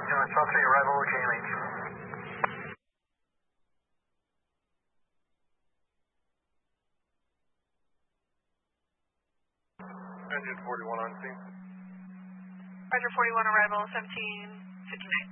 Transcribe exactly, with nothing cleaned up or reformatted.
John twelve three, arrival, J M H. Engine forty-one on scene. Roger forty-one, arrival seventeen fifty-nine.